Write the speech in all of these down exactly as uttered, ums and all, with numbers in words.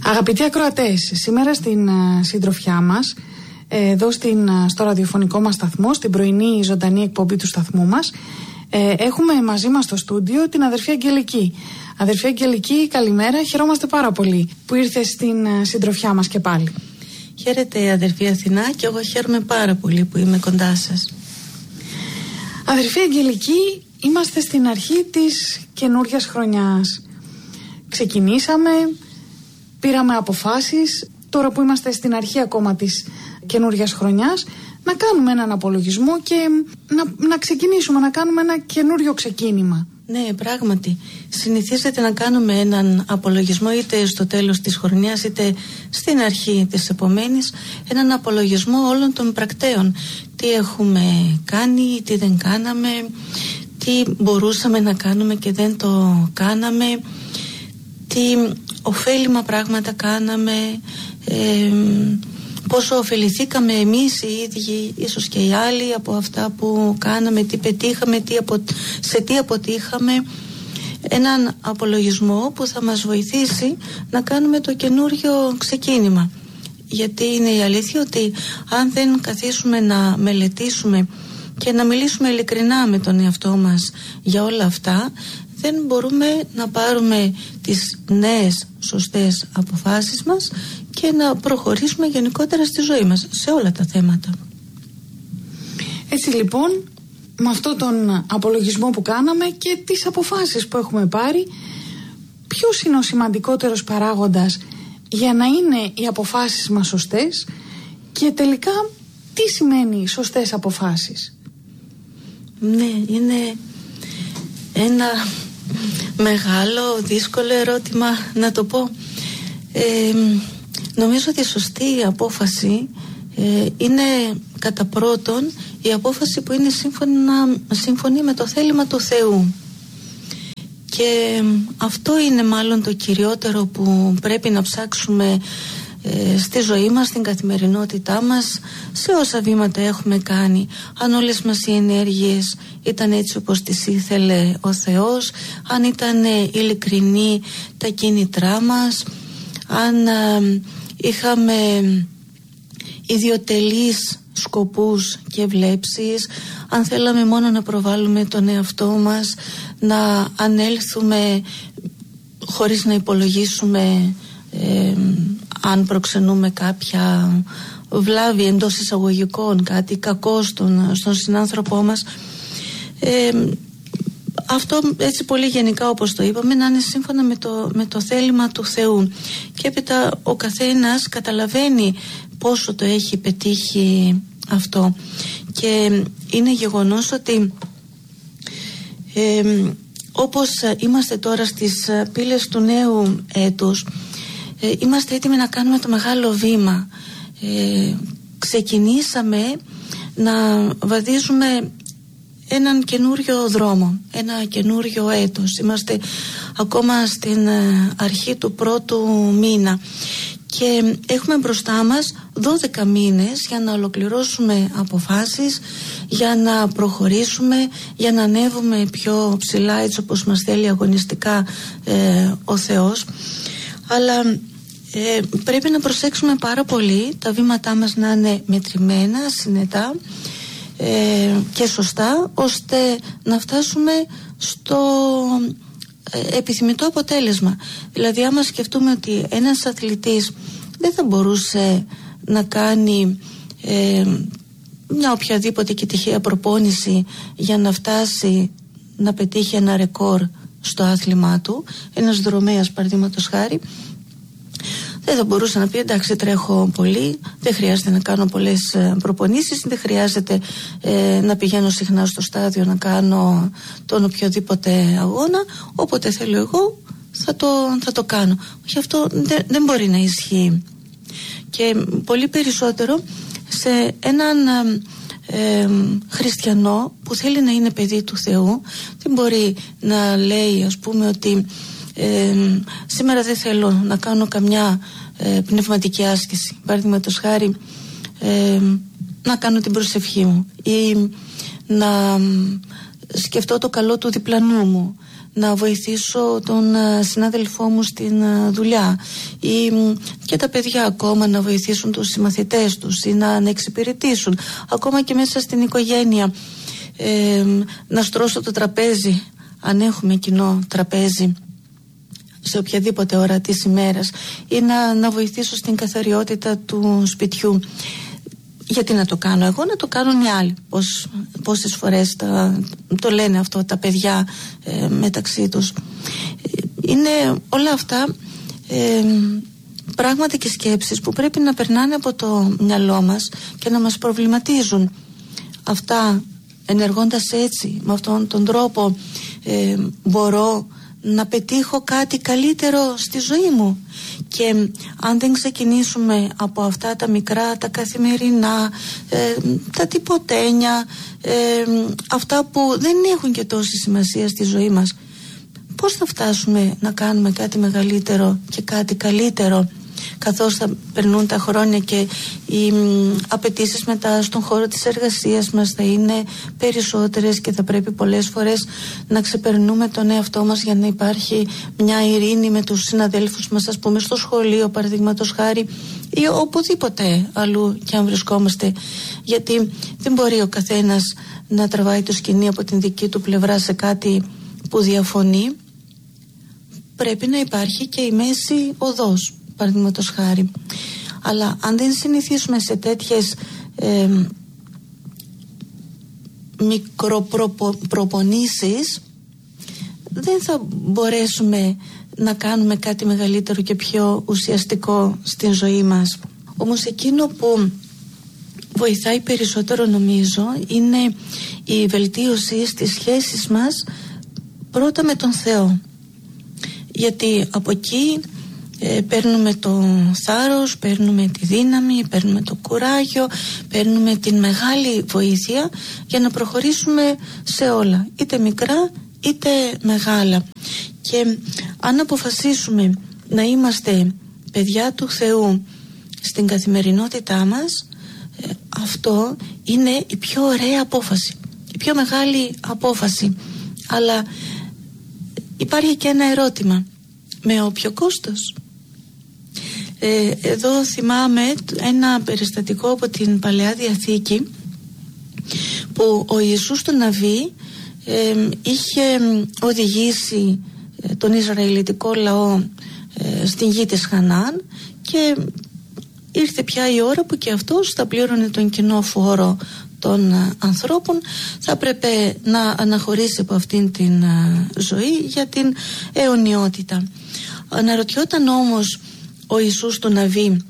Αγαπητοί ακροατές, σήμερα στην uh, συντροφιά μας, εδώ στην, uh, στο ραδιοφωνικό μας σταθμό, στην πρωινή ζωντανή εκπομπή του σταθμού μας, ε, έχουμε μαζί μας στο στούντιο την αδερφή Αγγελική. Αδερφή Αγγελική, καλημέρα, χαιρόμαστε πάρα πολύ που ήρθε στην uh, συντροφιά μας και πάλι. Χαίρετε αδερφή Αθηνά, και εγώ χαίρομαι πάρα πολύ που είμαι κοντά σας. Αδερφή Αγγελική, είμαστε στην αρχή της καινούριας χρονιάς. Ξεκινήσαμε, πήραμε αποφάσεις, τώρα που είμαστε στην αρχή ακόμα της καινούριας χρονιάς, να κάνουμε έναν απολογισμό και να, να ξεκινήσουμε, να κάνουμε ένα καινούριο ξεκίνημα. Ναι, πράγματι. Συνηθίζεται να κάνουμε έναν απολογισμό είτε στο τέλος της χρονιάς είτε στην αρχή της επομένης, έναν απολογισμό όλων των πρακτέων. Τι έχουμε κάνει, τι δεν κάναμε, τι μπορούσαμε να κάνουμε και δεν το κάναμε, τι ωφέλιμα πράγματα κάναμε, ε, πόσο ωφεληθήκαμε εμείς οι ίδιοι, ίσως και οι άλλοι, από αυτά που κάναμε, τι πετύχαμε, τι απο, σε τι αποτύχαμε. Έναν απολογισμό που θα μας βοηθήσει να κάνουμε το καινούριο ξεκίνημα. Γιατί είναι η αλήθεια ότι αν δεν καθίσουμε να μελετήσουμε και να μιλήσουμε ειλικρινά με τον εαυτό μας για όλα αυτά, δεν μπορούμε να πάρουμε τις νέες σωστές αποφάσεις μας και να προχωρήσουμε γενικότερα στη ζωή μας σε όλα τα θέματα. Έτσι λοιπόν, με αυτόν τον απολογισμό που κάναμε και τις αποφάσεις που έχουμε πάρει, ποιος είναι ο σημαντικότερος παράγοντας για να είναι οι αποφάσεις μας σωστές και τελικά τι σημαίνει σωστές αποφάσεις? Ναι, είναι ένα μεγάλο, δύσκολο ερώτημα να το πω. Ε, νομίζω ότι η σωστή απόφαση ε, είναι κατά πρώτον η απόφαση που είναι σύμφωνα, σύμφωνη με το θέλημα του Θεού. Και αυτό είναι μάλλον το κυριότερο που πρέπει να ψάξουμε ε, στη ζωή μας, στην καθημερινότητά μας, σε όσα βήματα έχουμε κάνει. Αν όλες μας οι ενέργειες ήταν έτσι όπως τις ήθελε ο Θεός, αν ήταν ειλικρινή τα κίνητρά μας, αν ε, είχαμε ιδιοτελείς σκοπούς και βλέψεις, αν θέλαμε μόνο να προβάλλουμε τον εαυτό μας, να ανέλθουμε χωρίς να υπολογίσουμε ε, αν προξενούμε κάποια βλάβη εντός εισαγωγικών, κάτι κακό στον, στον συνάνθρωπό μας. Ε, αυτό έτσι πολύ γενικά όπως το είπαμε, να είναι σύμφωνα με το, με το θέλημα του Θεού. Και έπειτα ο καθένας καταλαβαίνει πόσο το έχει πετύχει αυτό. Και είναι γεγονός ότι ε, όπως είμαστε τώρα στις πύλες του νέου έτους, ε, είμαστε έτοιμοι να κάνουμε το μεγάλο βήμα. Ε, ξεκινήσαμε να βαδίζουμε έναν καινούριο δρόμο, ένα καινούριο έτος. Είμαστε ακόμα στην αρχή του πρώτου μήνα και έχουμε μπροστά μας δώδεκα μήνες για να ολοκληρώσουμε αποφάσεις, για να προχωρήσουμε, για να ανέβουμε πιο ψηλά έτσι όπως μας θέλει αγωνιστικά ε, ο Θεός. Αλλά ε, πρέπει να προσέξουμε πάρα πολύ τα βήματά μας να είναι μετρημένα, συνετά ε, και σωστά, ώστε να φτάσουμε στο ε, επιθυμητό αποτέλεσμα. Δηλαδή άμα σκεφτούμε ότι ένας αθλητής δεν θα μπορούσε να κάνει ε, μια οποιαδήποτε και τυχαία προπόνηση για να φτάσει να πετύχει ένα ρεκόρ στο άθλημά του, ένας δρομέας παραδείγματος χάρη, δεν θα μπορούσε να πει εντάξει τρέχω πολύ, δεν χρειάζεται να κάνω πολλές προπονήσεις, δεν χρειάζεται ε, να πηγαίνω συχνά στο στάδιο να κάνω τον οποιοδήποτε αγώνα, όποτε θέλω εγώ θα το, θα το κάνω. Όχι, αυτό δεν, δεν μπορεί να ισχύει. Και πολύ περισσότερο σε έναν ε, χριστιανό που θέλει να είναι παιδί του Θεού, δεν μπορεί να λέει ας πούμε ότι ε, σήμερα δεν θέλω να κάνω καμιά ε, πνευματική άσκηση, παραδείγματος χάρη ε, να κάνω την προσευχή μου ή να σκεφτώ το καλό του διπλανού μου, να βοηθήσω τον συνάδελφό μου στην δουλειά ή και τα παιδιά ακόμα να βοηθήσουν τους συμμαθητές τους ή να, να εξυπηρετήσουν, ακόμα και μέσα στην οικογένεια, ε, να στρώσω το τραπέζι αν έχουμε κοινό τραπέζι σε οποιαδήποτε ώρα της ημέρας, ή να, να βοηθήσω στην καθαριότητα του σπιτιού. Γιατί να το κάνω εγώ, να το κάνουν οι άλλοι. Πώς, πόσες φορές τα, το λένε αυτό τα παιδιά ε, μεταξύ τους. Είναι όλα αυτά ε, πράγματα και σκέψεις που πρέπει να περνάνε από το μυαλό μας και να μας προβληματίζουν. Αυτά, ενεργώντας έτσι, με αυτόν τον τρόπο, ε, μπορώ να πετύχω κάτι καλύτερο στη ζωή μου. Και αν δεν ξεκινήσουμε από αυτά τα μικρά, τα καθημερινά, ε, τα τυποτένια, ε, αυτά που δεν έχουν και τόση σημασία στη ζωή μας, πώς θα φτάσουμε να κάνουμε κάτι μεγαλύτερο και κάτι καλύτερο, καθώς θα περνούν τα χρόνια και οι απαιτήσεις μετά στον χώρο της εργασίας μας θα είναι περισσότερες και θα πρέπει πολλές φορές να ξεπερνούμε τον εαυτό μας για να υπάρχει μια ειρήνη με τους συναδέλφους μας, ας πούμε στο σχολείο παραδείγματος χάρη, ή οπουδήποτε αλλού και αν βρισκόμαστε, γιατί δεν μπορεί ο καθένας να τραβάει το σκηνή από την δική του πλευρά σε κάτι που διαφωνεί. Πρέπει να υπάρχει και η μέση οδός, παραδείγματος χάρη. Αλλά αν δεν συνηθίσουμε σε τέτοιες ε, μικροπροπονήσεις, δεν θα μπορέσουμε να κάνουμε κάτι μεγαλύτερο και πιο ουσιαστικό στην ζωή μας. Όμως εκείνο που βοηθάει περισσότερο, νομίζω, είναι η βελτίωση στις σχέσεις μας πρώτα με τον Θεό. Γιατί από εκεί ε, παίρνουμε το θάρρος, παίρνουμε τη δύναμη, παίρνουμε το κουράγιο, παίρνουμε την μεγάλη βοήθεια για να προχωρήσουμε σε όλα, είτε μικρά είτε μεγάλα. Και αν αποφασίσουμε να είμαστε παιδιά του Θεού στην καθημερινότητά μας, ε, αυτό είναι η πιο ωραία απόφαση, η πιο μεγάλη απόφαση. Αλλά υπάρχει και ένα ερώτημα: με όποιο κόστος? Ε, εδώ θυμάμαι ένα περιστατικό από την Παλαιά Διαθήκη που ο Ιησούς τον Ναβί ε, είχε οδηγήσει τον Ισραηλιτικό λαό ε, στην γη της Χανaan, και ήρθε πια η ώρα που και αυτός θα πλήρωνε τον κοινό φόρο των uh, ανθρώπων, θα πρέπει να αναχωρήσει από αυτήν την uh, ζωή για την αιωνιότητα. Αναρωτιόταν όμως ο Ιησούς του Ναβί,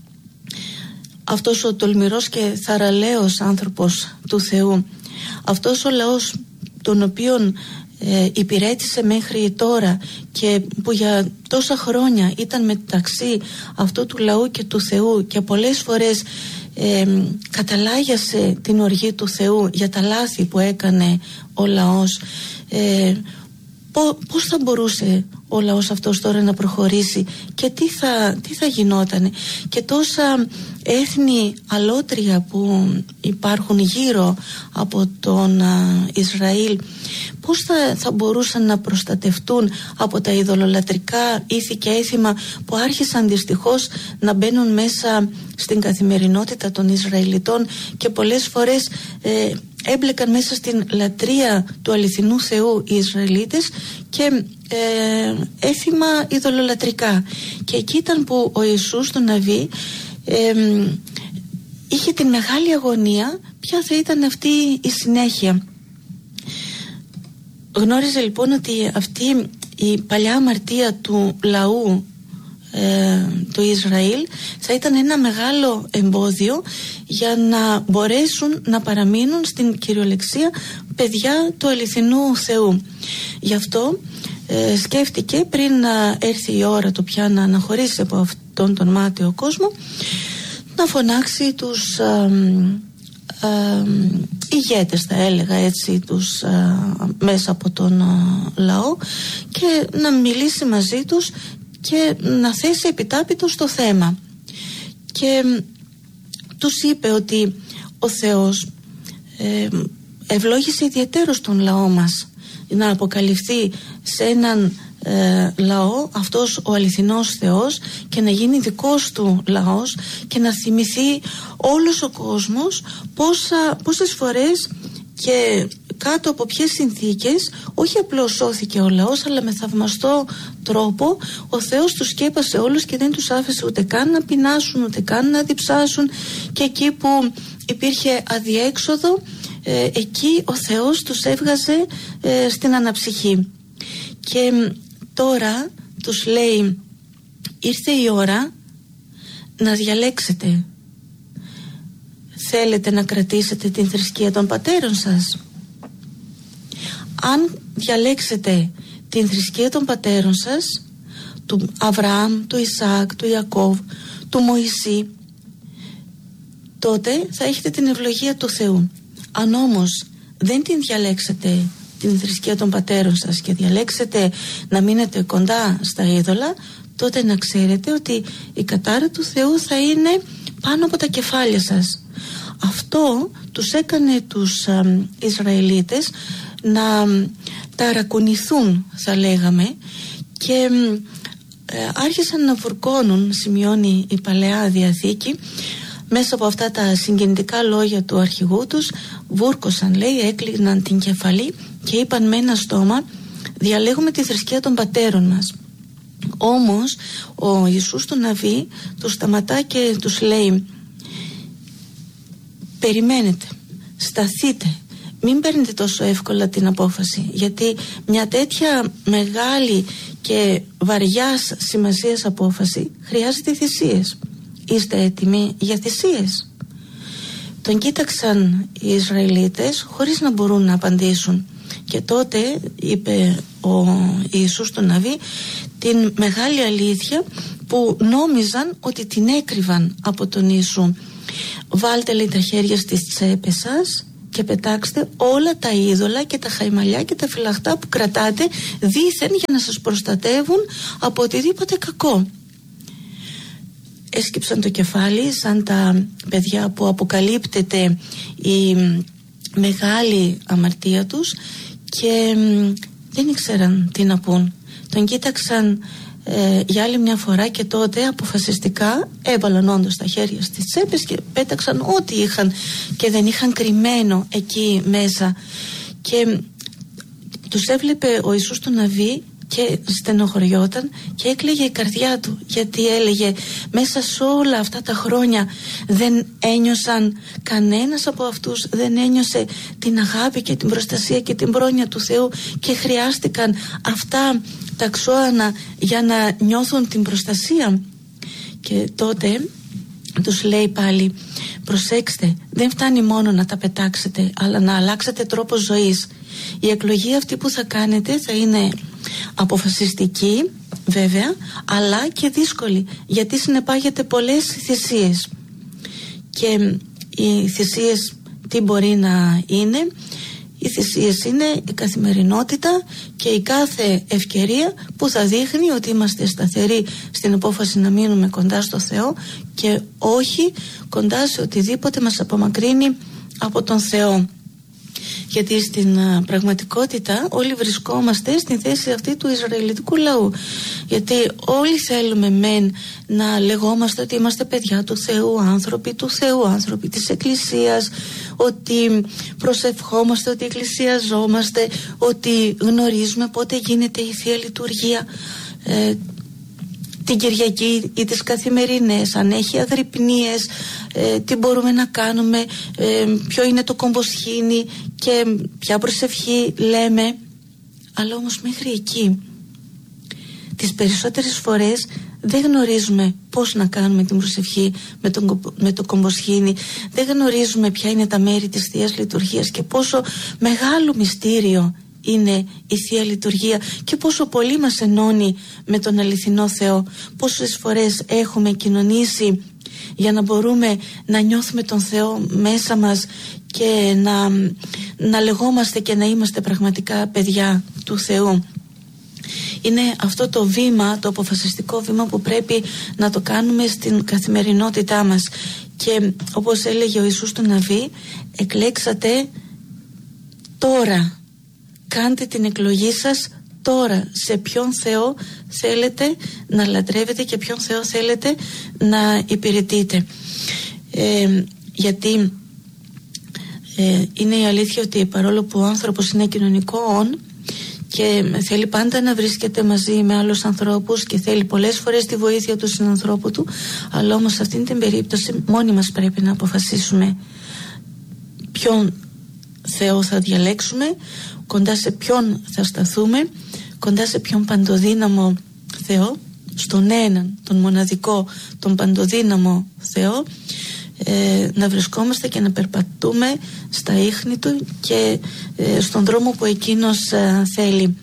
αυτός ο τολμηρός και θαραλέος άνθρωπος του Θεού, αυτός ο λαός τον οποίον ε, υπηρέτησε μέχρι τώρα και που για τόσα χρόνια ήταν μεταξύ αυτού του λαού και του Θεού και πολλές φορές Ε, καταλάγιασε την οργή του Θεού για τα λάθη που έκανε ο λαός, ε, πώς θα μπορούσε ο λαός αυτός τώρα να προχωρήσει και τι θα, τι θα γινότανε, και τόσα έθνη αλότρια που υπάρχουν γύρω από τον α, Ισραήλ, πώς θα, θα μπορούσαν να προστατευτούν από τα ειδωλολατρικά ήθη και έθιμα που άρχισαν δυστυχώς να μπαίνουν μέσα στην καθημερινότητα των Ισραηλιτών και πολλές φορές ε, έμπλεκαν μέσα στην λατρεία του αληθινού Θεού οι Ισραηλίτες και ε, έθιμα ειδωλολατρικά. Και εκεί ήταν που ο Ιησούς τον Ναβί ε, είχε την μεγάλη αγωνία ποια θα ήταν αυτή η συνέχεια. Γνώριζε λοιπόν ότι αυτή η παλιά αμαρτία του λαού ε, του Ισραήλ θα ήταν ένα μεγάλο εμπόδιο για να μπορέσουν να παραμείνουν στην κυριολεξία παιδιά του αληθινού Θεού. Γι' αυτό ε, σκέφτηκε πριν να έρθει η ώρα του πια να αναχωρήσει από αυτόν τον μάταιο κόσμο, να φωνάξει τους ε, ε, ηγέτες, θα έλεγα έτσι, τους ε, μέσα από τον ε, λαό, και να μιλήσει μαζί τους και να θέσει επιτάπητο στο θέμα. Και ε, τους είπε ότι ο Θεός ε, ευλόγησε ιδιαιτέρως τον λαό μας να αποκαλυφθεί σε έναν ε, λαό αυτός ο αληθινός Θεός και να γίνει δικός του λαός και να θυμηθεί όλος ο κόσμος πόσα, πόσες φορές και κάτω από ποιες συνθήκες όχι απλώς σώθηκε ο λαός, αλλά με θαυμαστό τρόπο ο Θεός τους σκέπασε όλους και δεν τους άφησε ούτε καν να πεινάσουν, ούτε καν να διψάσουν, και εκεί που υπήρχε αδιέξοδο, ε, εκεί ο Θεός τους έβγαζε ε, στην αναψυχή. Και τώρα τους λέει, ήρθε η ώρα να διαλέξετε. Θέλετε να κρατήσετε την θρησκεία των πατέρων σας? Αν διαλέξετε την θρησκεία των πατέρων σας, του Αβραάμ, του Ισαάκ, του Ιακώβ, του Μωυσή, τότε θα έχετε την ευλογία του Θεού. Αν όμως δεν την διαλέξετε την θρησκεία των πατέρων σας και διαλέξετε να μείνετε κοντά στα είδωλα, τότε να ξέρετε ότι η κατάρα του Θεού θα είναι πάνω από τα κεφάλια σας. Αυτό τους έκανε τους α, Ισραηλίτες να ταρακουνηθούν, θα λέγαμε, και ε, άρχισαν να βουρκώνουν, σημειώνει η Παλαιά Διαθήκη, μέσα από αυτά τα συγκινητικά λόγια του αρχηγού τους. Βούρκωσαν, λέει, έκλειναν την κεφαλή και είπαν με ένα στόμα, διαλέγουμε τη θρησκεία των πατέρων μας. Όμως ο Ιησούς του Ναβί τους σταματά και τους λέει, περιμένετε, σταθείτε, μην παίρνετε τόσο εύκολα την απόφαση, γιατί μια τέτοια μεγάλη και βαριάς σημασίας απόφαση χρειάζεται θυσίες. Είστε έτοιμοι για θυσίες? Τον κοίταξαν οι Ισραηλίτες χωρίς να μπορούν να απαντήσουν, και τότε είπε ο Ιησούς του Ναβί την μεγάλη αλήθεια που νόμιζαν ότι την έκρυβαν από τον Ιησού. Βάλτε, λέει, τα χέρια στις τσέπες σας και πετάξτε όλα τα είδωλα και τα χαϊμαλιά και τα φυλαχτά που κρατάτε δήθεν για να σας προστατεύουν από οτιδήποτε κακό. Έσκυψαν το κεφάλι σαν τα παιδιά που αποκαλύπτεται η μεγάλη αμαρτία τους και δεν ήξεραν τι να πούν. Τον κοίταξαν ε, για άλλη μια φορά και τότε αποφασιστικά έβαλαν όντως τα χέρια στις τσέπες και πέταξαν ό,τι είχαν και δεν είχαν κρυμμένο εκεί μέσα, και τους έβλεπε ο Ιησούς του Ναβί και στενοχωριόταν και έκλαιγε η καρδιά του, γιατί έλεγε, μέσα σε όλα αυτά τα χρόνια δεν ένιωσαν, κανένας από αυτούς δεν ένιωσε την αγάπη και την προστασία και την πρόνοια του Θεού, και χρειάστηκαν αυτά τα ξώανα για να νιώθουν την προστασία. Και τότε τους λέει πάλι, προσέξτε, δεν φτάνει μόνο να τα πετάξετε, αλλά να αλλάξετε τρόπο ζωής. Η εκλογή αυτή που θα κάνετε θα είναι αποφασιστική βέβαια, αλλά και δύσκολη, γιατί συνεπάγεται πολλές θυσίες. Και οι θυσίες τι μπορεί να είναι? Οι θυσίες είναι η καθημερινότητα και η κάθε ευκαιρία που θα δείχνει ότι είμαστε σταθεροί στην απόφαση να μείνουμε κοντά στο Θεό και όχι κοντά σε οτιδήποτε μας απομακρύνει από τον Θεό. Γιατί στην α, πραγματικότητα όλοι βρισκόμαστε στην θέση αυτή του Ισραηλιτικού λαού, γιατί όλοι θέλουμε μεν να λεγόμαστε ότι είμαστε παιδιά του Θεού, άνθρωποι του Θεού, άνθρωποι της Εκκλησίας, ότι προσευχόμαστε, ότι εκκλησιαζόμαστε, ότι γνωρίζουμε πότε γίνεται η Θεία Λειτουργία, ε, την Κυριακή ή τις καθημερινές, αν έχει αγρυπνίες, ε, τι μπορούμε να κάνουμε, ε, ποιο είναι το κομποσχήνι και ποια προσευχή λέμε. Αλλά όμως μέχρι εκεί τις περισσότερες φορές δεν γνωρίζουμε πώς να κάνουμε την προσευχή με, τον, με το κομποσχήνι, δεν γνωρίζουμε ποια είναι τα μέρη της Θείας Λειτουργίας και πόσο μεγάλο μυστήριο είναι η Θεία Λειτουργία και πόσο πολύ μας ενώνει με τον αληθινό Θεό. Πόσες φορές έχουμε κοινωνήσει για να μπορούμε να νιώθουμε τον Θεό μέσα μας και να, να λεγόμαστε και να είμαστε πραγματικά παιδιά του Θεού. Είναι αυτό το βήμα, το αποφασιστικό βήμα που πρέπει να το κάνουμε στην καθημερινότητά μας. Και όπως έλεγε ο Ιησούς του Ναβί, εκλέξατε τώρα, κάντε την εκλογή σας τώρα, σε ποιον Θεό θέλετε να λατρεύετε και ποιον Θεό θέλετε να υπηρετείτε. Ε, γιατί ε, είναι η αλήθεια ότι παρόλο που ο άνθρωπος είναι κοινωνικό όν και θέλει πάντα να βρίσκεται μαζί με άλλους ανθρώπους και θέλει πολλές φορές τη βοήθεια του συνανθρώπου του, αλλά όμως σε αυτήν την περίπτωση μόνοι μας πρέπει να αποφασίσουμε ποιον Θεό θα διαλέξουμε, κοντά σε ποιον θα σταθούμε, κοντά σε ποιον παντοδύναμο Θεό, στον έναν, τον μοναδικό, τον παντοδύναμο Θεό, ε, να βρισκόμαστε και να περπατούμε στα ίχνη του και ε, στον δρόμο που εκείνος ε, θέλει.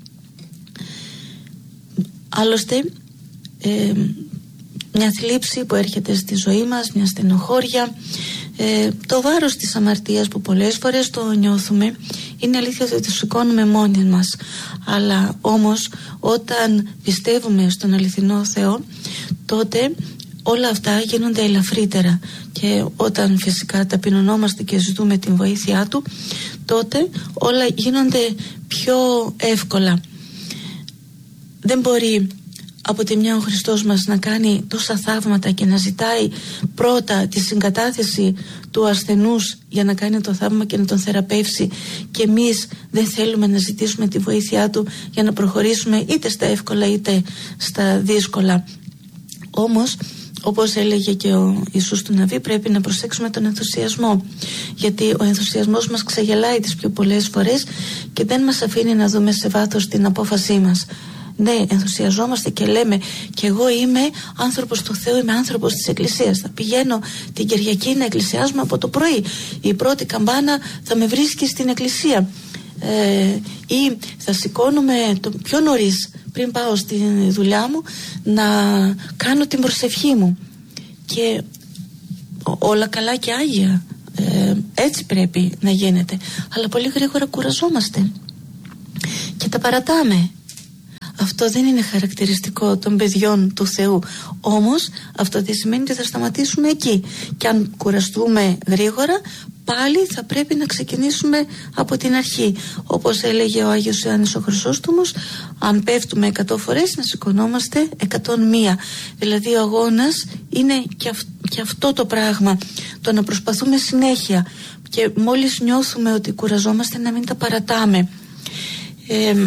Άλλωστε ε, μια θλίψη που έρχεται στη ζωή μας, μια στενοχώρια, ε, το βάρος της αμαρτίας που πολλές φορές το νιώθουμε, είναι αλήθεια ότι το σηκώνουμε μόνοι μας, αλλά όμως όταν πιστεύουμε στον αληθινό Θεό, τότε όλα αυτά γίνονται ελαφρύτερα, και όταν φυσικά ταπεινωνόμαστε και ζητούμε την βοήθειά του, τότε όλα γίνονται πιο εύκολα. Δεν μπορεί από τη μια ο Χριστός μας να κάνει τόσα θαύματα και να ζητάει πρώτα τη συγκατάθεση του ασθενούς για να κάνει το θαύμα και να τον θεραπεύσει, και εμείς δεν θέλουμε να ζητήσουμε τη βοήθειά του για να προχωρήσουμε είτε στα εύκολα είτε στα δύσκολα. Όμως, όπως έλεγε και ο Ιησούς του Ναβί, πρέπει να προσέξουμε τον ενθουσιασμό, γιατί ο ενθουσιασμός μας ξεγελάει τις πιο πολλές φορές και δεν μας αφήνει να δούμε σε βάθος την απόφασή μας. Ναι, ενθουσιαζόμαστε και λέμε και εγώ είμαι άνθρωπος του Θεού, είμαι άνθρωπος της Εκκλησίας, θα πηγαίνω την Κυριακή να εκκλησιάζουμε από το πρωί, η πρώτη καμπάνα θα με βρίσκει στην εκκλησία, ε, ή θα σηκώνουμε το πιο νωρίς πριν πάω στη δουλειά μου να κάνω την προσευχή μου, και όλα καλά και άγια, ε, έτσι πρέπει να γίνεται, αλλά πολύ γρήγορα κουραζόμαστε και τα παρατάμε. Αυτό δεν είναι χαρακτηριστικό των παιδιών του Θεού. Όμως αυτό δεν σημαίνει ότι θα σταματήσουμε εκεί. Και αν κουραστούμε γρήγορα, πάλι θα πρέπει να ξεκινήσουμε από την αρχή. Όπως έλεγε ο Άγιος Ιωάννης ο Χρυσόστομος, αν πέφτουμε εκατό φορές, να σηκωνόμαστε εκατόν μία. Δηλαδή ο αγώνας είναι και, αυ- και αυτό το πράγμα. Το να προσπαθούμε συνέχεια, και μόλις νιώθουμε ότι κουραζόμαστε, να μην τα παρατάμε. Ε,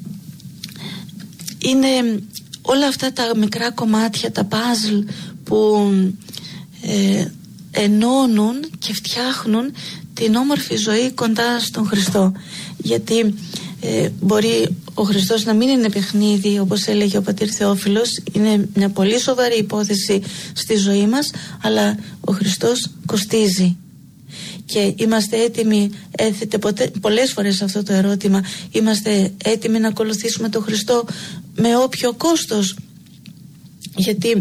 Είναι όλα αυτά τα μικρά κομμάτια, τα παζλ που ε, ενώνουν και φτιάχνουν την όμορφη ζωή κοντά στον Χριστό. Γιατί ε, μπορεί ο Χριστός να μην είναι παιχνίδι, όπως έλεγε ο πατήρ Θεόφιλος, είναι μια πολύ σοβαρή υπόθεση στη ζωή μας, αλλά ο Χριστός κοστίζει. Και είμαστε έτοιμοι, έθετε ποτέ, πολλές φορές αυτό το ερώτημα, είμαστε έτοιμοι να ακολουθήσουμε τον Χριστό με όποιο κόστος? Γιατί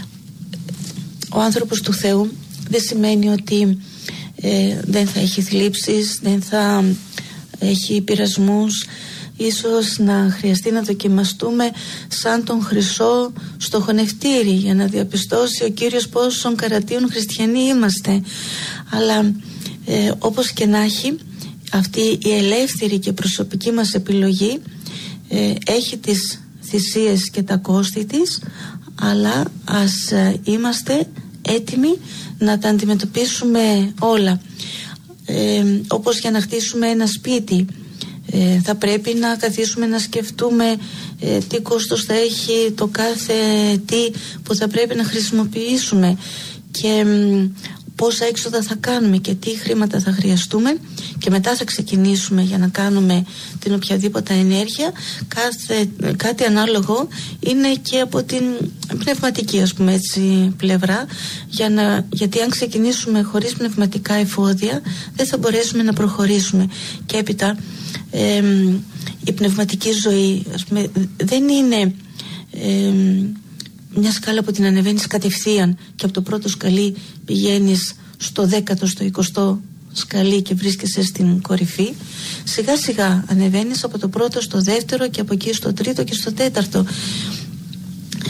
ο άνθρωπος του Θεού δεν σημαίνει ότι ε, δεν θα έχει θλίψεις, δεν θα έχει πειρασμούς. Ίσως να χρειαστεί να δοκιμαστούμε σαν τον Χρυσό στο χωνευτήρι για να διαπιστώσει ο Κύριος πόσων καρατίων χριστιανοί είμαστε. Αλλά ε, όπως και να έχει, αυτή η ελεύθερη και προσωπική μας επιλογή ε, έχει τις θυσίες και τα κόστη της, αλλά ας ε, είμαστε έτοιμοι να τα αντιμετωπίσουμε όλα. Ε, όπως για να χτίσουμε ένα σπίτι, ε, θα πρέπει να καθίσουμε να σκεφτούμε ε, τι κόστος θα έχει το κάθε τι που θα πρέπει να χρησιμοποιήσουμε, και πόσα έξοδα θα κάνουμε και τι χρήματα θα χρειαστούμε, και μετά θα ξεκινήσουμε για να κάνουμε την οποιαδήποτε ενέργεια. Κάθε, κάτι ανάλογο είναι και από την πνευματική, ας πούμε έτσι, πλευρά, για να, γιατί αν ξεκινήσουμε χωρίς πνευματικά εφόδια δεν θα μπορέσουμε να προχωρήσουμε. Και έπειτα ε, η πνευματική ζωή, ας πούμε, δεν είναι ε, μια σκάλα που την ανεβαίνεις κατευθείαν και από το πρώτο σκαλί πηγαίνεις στο δέκατο, στο εικοστό σκαλί και βρίσκεσαι στην κορυφή. Σιγά σιγά ανεβαίνεις από το πρώτο στο δεύτερο και από εκεί στο τρίτο και στο τέταρτο.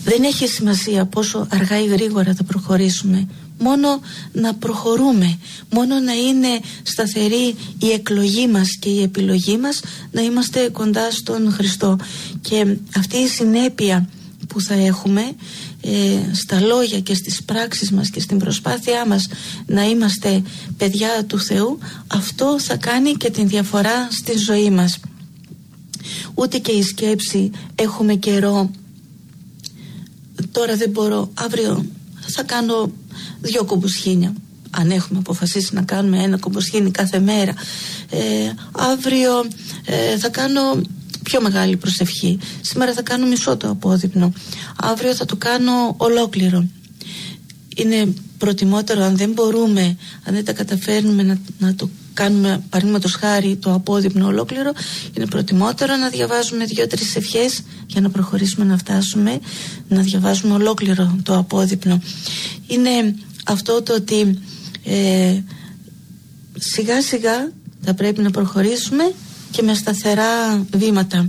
Δεν έχει σημασία πόσο αργά ή γρήγορα θα προχωρήσουμε, μόνο να προχωρούμε, μόνο να είναι σταθερή η εκλογή μας και η επιλογή μας να είμαστε κοντά στον Χριστό. Και αυτή η συνέπεια που θα έχουμε ε, στα λόγια και στις πράξεις μας και στην προσπάθειά μας να είμαστε παιδιά του Θεού, αυτό θα κάνει και την διαφορά στη ζωή μας. Ούτε και η σκέψη έχουμε καιρό, τώρα δεν μπορώ, αύριο θα κάνω δυο κομποσχήνια, αν έχουμε αποφασίσει να κάνουμε ένα κομποσχήνι κάθε μέρα, ε, αύριο ε, θα κάνω πιο μεγάλη προσευχή, σήμερα θα κάνω μισό το απόδειπνο, αύριο θα το κάνω ολόκληρο. Είναι προτιμότερο, αν δεν μπορούμε, αν δεν τα καταφέρνουμε να, να το κάνουμε παραδείγματος χάρη το απόδειπνο ολόκληρο, είναι προτιμότερο να διαβάζουμε δύο-τρεις ευχές για να προχωρήσουμε, να φτάσουμε να διαβάζουμε ολόκληρο το απόδειπνο. Είναι αυτό το ότι ε, σιγά σιγά θα πρέπει να προχωρήσουμε και με σταθερά βήματα.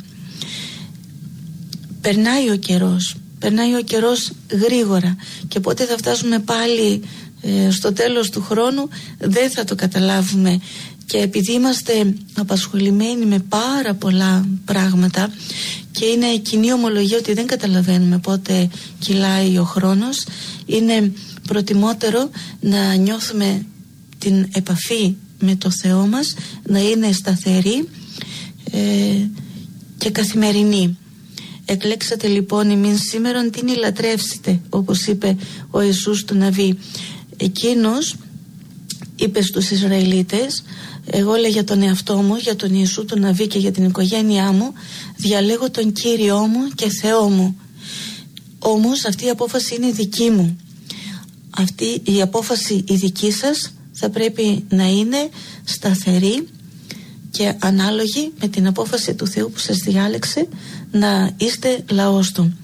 Περνάει ο καιρός, περνάει ο καιρός γρήγορα, και πότε θα φτάσουμε πάλι ε, στο τέλος του χρόνου δεν θα το καταλάβουμε. Και επειδή είμαστε απασχολημένοι με πάρα πολλά πράγματα και είναι κοινή ομολογία ότι δεν καταλαβαίνουμε πότε κυλάει ο χρόνος, είναι προτιμότερο να νιώθουμε την επαφή με το Θεό μας, να είναι σταθερή ε, και καθημερινή. Εκλέξατε λοιπόν ημίν σήμερον την ηλατρεύσετε, όπως είπε ο Ιησούς του Ναβί. Εκείνος είπε στους Ισραηλίτες, εγώ λέει για τον εαυτό μου, για τον Ιησού του Ναβί και για την οικογένειά μου, διαλέγω τον Κύριό μου και Θεό μου. Όμως αυτή η απόφαση είναι δική μου. Αυτή η απόφαση η δική σας θα πρέπει να είναι σταθερή και ανάλογη με την απόφαση του Θεού που σας διάλεξε να είστε λαός Του.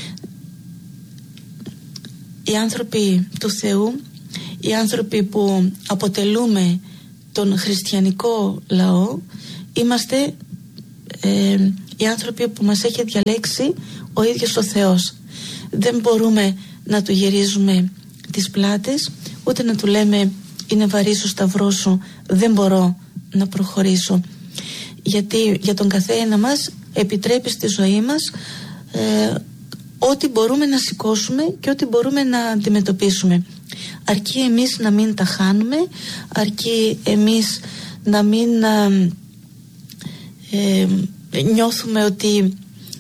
Οι άνθρωποι του Θεού, οι άνθρωποι που αποτελούμε τον χριστιανικό λαό, είμαστε ε, οι άνθρωποι που μας έχει διαλέξει ο ίδιος ο Θεός. Δεν μπορούμε να του γυρίζουμε τις πλάτες, ούτε να του λέμε είναι βαρύς ο σταυρός σου, δεν μπορώ να προχωρήσω. Γιατί για τον καθένα μας επιτρέπει στη ζωή μας ε, ό,τι μπορούμε να σηκώσουμε και ό,τι μπορούμε να αντιμετωπίσουμε. Αρκεί εμείς να μην τα χάνουμε, αρκεί εμείς να μην ε, ε, νιώθουμε ότι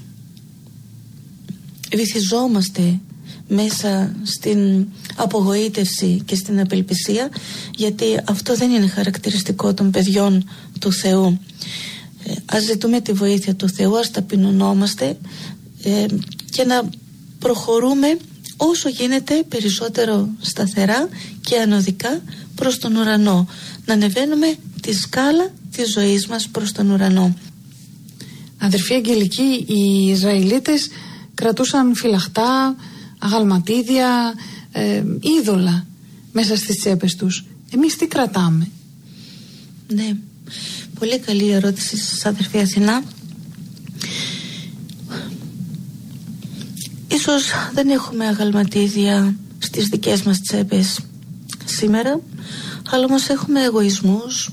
βυθιζόμαστε μέσα στην απογοήτευση και στην απελπισία, γιατί αυτό δεν είναι χαρακτηριστικό των παιδιών του Θεού. Ε, ας ζητούμε τη βοήθεια του Θεού, ας ταπεινωνόμαστε ε, και να προχωρούμε όσο γίνεται περισσότερο σταθερά και ανωδικά προς τον ουρανό, να ανεβαίνουμε τη σκάλα της ζωής μας προς τον ουρανό. Αδερφή Αγγελική, οι Ισραηλίτες κρατούσαν φυλαχτά, αγαλματίδια, ε, είδωλα μέσα στις τσέπες τους. Εμείς τι κρατάμε? Ναι, πολύ καλή ερώτηση σας, αδερφή Αθηνά. Ίσως δεν έχουμε αγαλματίδια στις δικές μας τσέπες σήμερα, αλλά όμως έχουμε εγωισμούς,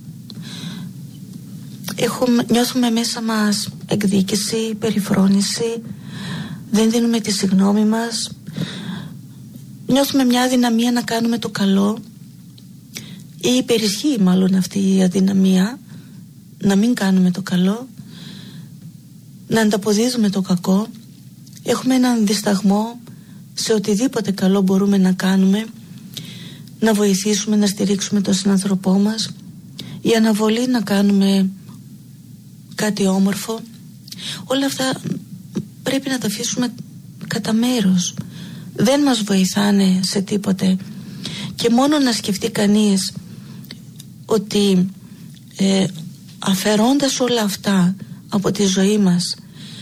έχουμε, νιώθουμε μέσα μας εκδίκηση, περιφρόνηση, δεν δίνουμε τη συγγνώμη μας, νιώθουμε μια αδυναμία να κάνουμε το καλό, ή υπερισχύει μάλλον αυτή η αδυναμία να μην κάνουμε το καλό, να ανταποδίδουμε το κακό. Έχουμε έναν δισταγμό σε οτιδήποτε καλό μπορούμε να κάνουμε, να βοηθήσουμε, να στηρίξουμε τον συνανθρωπό μας, η αναβολή να κάνουμε κάτι όμορφο. Όλα αυτά πρέπει να τα αφήσουμε κατά μέρος. Δεν μας βοηθάνε σε τίποτε. Και μόνο να σκεφτεί κανείς ότι ε, αφαιρώντας όλα αυτά από τη ζωή μας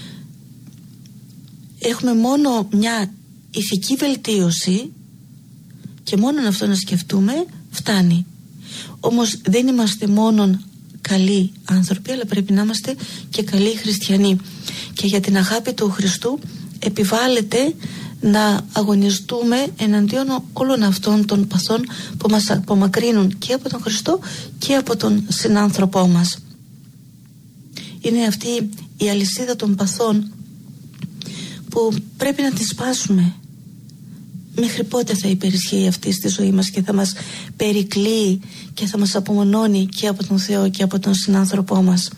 έχουμε μόνο μια ηθική βελτίωση, και μόνο αυτό να σκεφτούμε φτάνει. Όμως δεν είμαστε μόνο καλοί άνθρωποι, αλλά πρέπει να είμαστε και καλοί χριστιανοί. Και για την αγάπη του Χριστού επιβάλλεται να αγωνιστούμε εναντίον όλων αυτών των παθών που μας απομακρύνουν και από τον Χριστό και από τον συνάνθρωπό μας. Είναι αυτή η αλυσίδα των παθών που πρέπει να τη σπάσουμε. Μέχρι πότε θα υπερισχύει αυτή στη ζωή μας και θα μας περικλείει και θα μας απομονώνει και από τον Θεό και από τον συνάνθρωπό μας?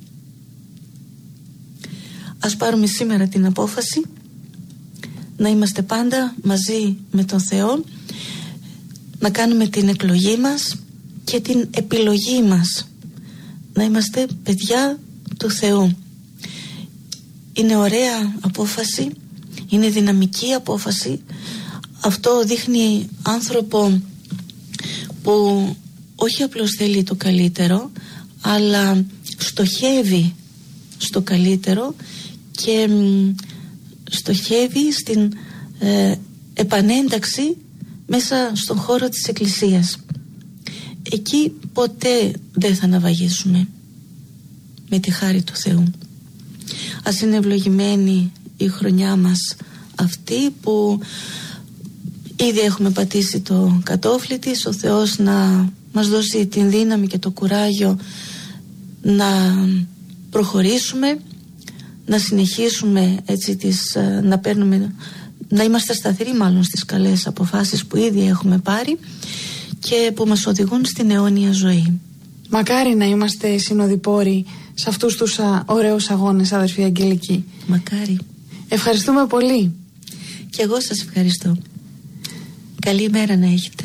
Ας πάρουμε σήμερα την απόφαση να είμαστε πάντα μαζί με τον Θεό, να κάνουμε την εκλογή μας και την επιλογή μας, να είμαστε παιδιά του Θεού. Είναι ωραία απόφαση, είναι δυναμική απόφαση. Αυτό δείχνει άνθρωπο που όχι απλώς θέλει το καλύτερο, αλλά στοχεύει στο καλύτερο και στοχεύει στην ε, επανένταξη μέσα στον χώρο της Εκκλησίας. Εκεί ποτέ δεν θα ναυαγίσουμε, με τη χάρη του Θεού. Ας είναι ευλογημένη η χρονιά μας αυτή που ήδη έχουμε πατήσει το κατόφλι της. Ο Θεός να μας δώσει την δύναμη και το κουράγιο να προχωρήσουμε, να συνεχίσουμε έτσι τις, να παίρνουμε, να είμαστε σταθεροί μάλλον στις καλές αποφάσεις που ήδη έχουμε πάρει και που μας οδηγούν στην αιώνια ζωή. Μακάρι να είμαστε συνοδοιπόροι σε αυτούς τους α, ωραίους αγώνες, αδερφή Αγγελική. Μακάρι. Ευχαριστούμε πολύ. Και εγώ σας ευχαριστώ. Καλή ημέρα να έχετε.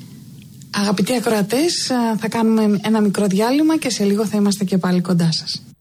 Αγαπητοί ακροατές, θα κάνουμε ένα μικρό διάλειμμα και σε λίγο θα είμαστε και πάλι κοντά σας.